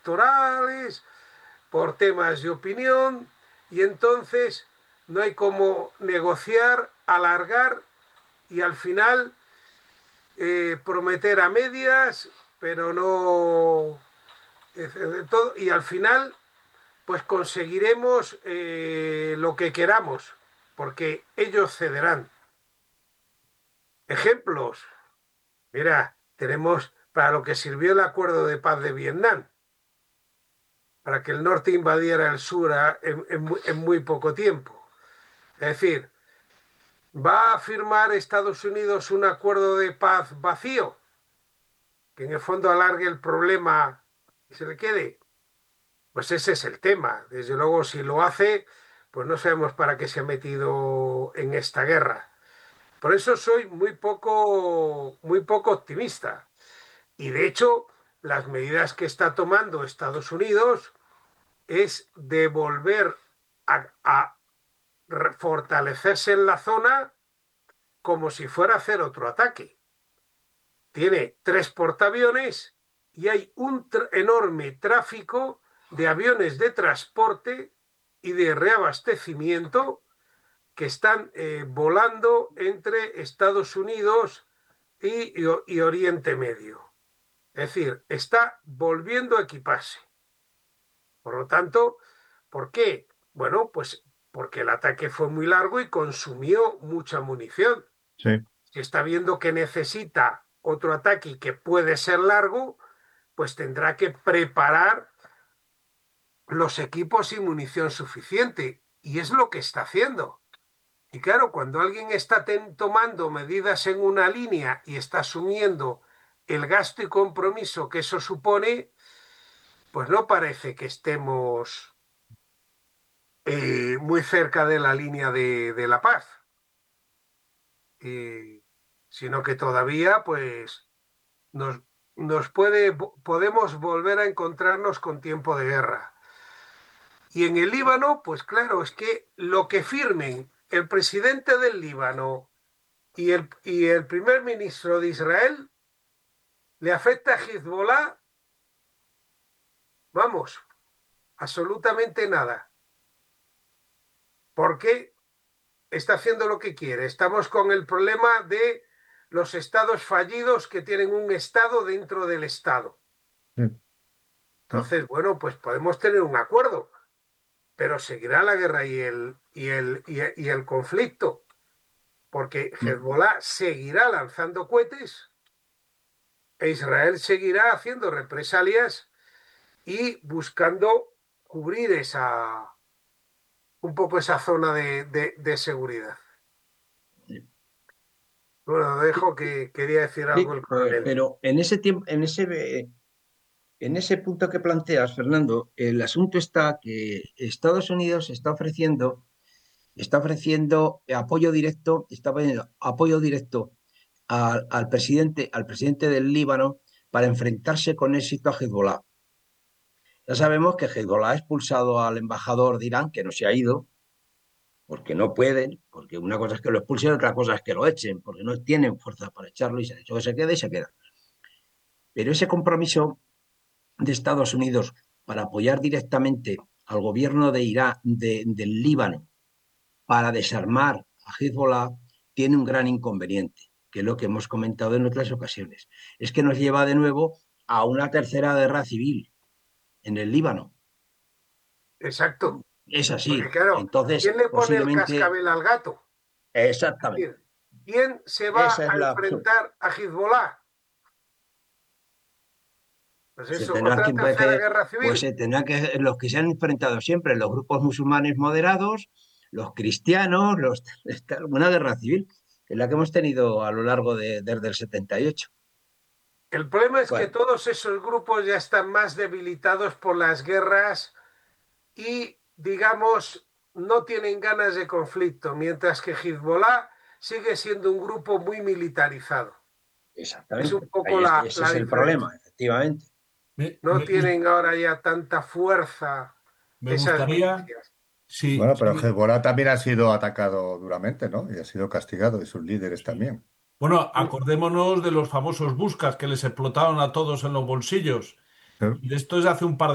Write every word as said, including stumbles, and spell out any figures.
electorales, por temas de opinión, y entonces no hay como negociar, alargar y al final eh, prometer a medias, pero no eh, de todo, y al final pues conseguiremos eh, lo que queramos, porque ellos cederán. Ejemplos, mira, tenemos para lo que sirvió el acuerdo de paz de Vietnam, para que el norte invadiera el sur a, en, en, en muy poco tiempo. Es decir, ¿va a firmar Estados Unidos un acuerdo de paz vacío? Que en el fondo alargue el problema y se le quede. Pues ese es el tema. Desde luego, si lo hace, pues no sabemos para qué se ha metido en esta guerra. Por eso soy muy poco, muy poco optimista. Y de hecho, las medidas que está tomando Estados Unidos es de volver a, a fortalecerse en la zona como si fuera a hacer otro ataque. Tiene tres portaaviones y hay un tr- enorme tráfico de aviones de transporte y de reabastecimiento que están eh, volando entre Estados Unidos y, y, y Oriente Medio. Es decir, está volviendo a equiparse. Por lo tanto, ¿por qué? Bueno, pues porque el ataque fue muy largo y consumió mucha munición. Sí. Si está viendo que necesita otro ataque y que puede ser largo, pues tendrá que preparar los equipos y munición suficiente. Y es lo que está haciendo. Y claro, cuando alguien está ten- tomando medidas en una línea y está asumiendo el gasto y compromiso que eso supone, pues no parece que estemos eh, muy cerca de la línea de, de la paz, eh, sino que todavía pues nos, nos puede, podemos volver a encontrarnos con tiempo de guerra. Y en el Líbano, pues claro, es que lo que firmen el presidente del Líbano y el, y el primer ministro de Israel le afecta a Hezbollah, vamos, absolutamente nada. Porque está haciendo lo que quiere. Estamos con el problema de los estados fallidos que tienen un estado dentro del estado. Sí. Entonces, bueno, pues podemos tener un acuerdo, pero seguirá la guerra y el, y el, y el, y el conflicto, porque Hezbollah seguirá lanzando cohetes e Israel seguirá haciendo represalias y buscando cubrir esa, un poco esa zona de, de, de seguridad. Bueno, dejo que quería decir algo Sí, el pues, coronel. pero en ese tiempo, en ese, eh, en ese punto que planteas, Fernando, el asunto está que Estados Unidos está ofreciendo, está ofreciendo apoyo directo, está ofreciendo apoyo directo al, al presidente, al presidente del Líbano para enfrentarse con éxito a Hezbollah. Ya sabemos que Hezbollah ha expulsado al embajador de Irán, que no se ha ido, porque no pueden, porque una cosa es que lo expulsen, otra cosa es que lo echen, porque no tienen fuerza para echarlo y se ha dicho que se quede y se queda. Pero ese compromiso de Estados Unidos para apoyar directamente al gobierno de Irán, de, del Líbano, para desarmar a Hezbollah, tiene un gran inconveniente, que es lo que hemos comentado en otras ocasiones. Es que nos lleva de nuevo a una tercera guerra civil en el Líbano. Exacto. Es Porque así. claro, Entonces, ¿quién le pone el posiblemente, cascabel al gato? exactamente. ¿Quién se va Esa es a la. enfrentar a Hezbollah? Pues Se eso, tendrán otra que, tercera empezar, guerra pues civil. se tendrán que, los que se han enfrentado siempre, los grupos musulmanes moderados, los cristianos, los, una guerra civil, en la que hemos tenido a lo largo de, desde el setenta y ocho. El problema es que Bueno, todos esos grupos ya están más debilitados por las guerras y, digamos, no tienen ganas de conflicto, mientras que Hezbollah sigue siendo un grupo muy militarizado. Es un exactamente. poco Ahí es, la, ese la es el diferencia. problema, efectivamente. Me, No me gus- tienen ahora ya tanta fuerza me esas gustaría, milicias. sí, Bueno, pero sí, Hezbollah también ha sido atacado duramente, ¿no? Y ha sido castigado, y sus líderes sí. también. Bueno, acordémonos de los famosos buscas que les explotaron a todos en los bolsillos. ¿Eh? Y de esto es de hace un par de